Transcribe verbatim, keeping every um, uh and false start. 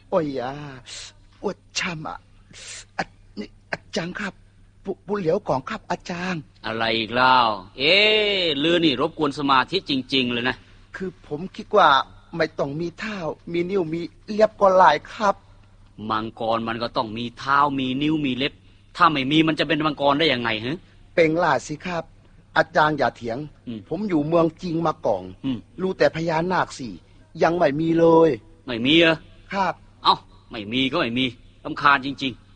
โอ้ยอ่ะอวดช่ำอ่ะอานี่อาจารย์ครับปุปุเหลียวก่อนครับอาจารย์อะไรอีกแล้วเอ๊ะลือนี่รบกวนสมาธิจริงๆเลยนะคือผมคิดว่าไม่ต้องมีเท้ามีนิ้วมีเล็บก็หลายครับมังกรมันก็ต้องมีเท้ามีนิ้วมีเล็บถ้าไม่มีมันจะเป็นมังกรได้ยังไงฮะเป่งล่าสิครับอาจารย์อย่าเถียงผมอยู่เมืองจริงมาก่อนรู้แต่พญานาคสี่ยังไม่มีเลยไม่มีเหรอครับเอ้าไม่มีก็ไม่มีรำคาญจริงๆ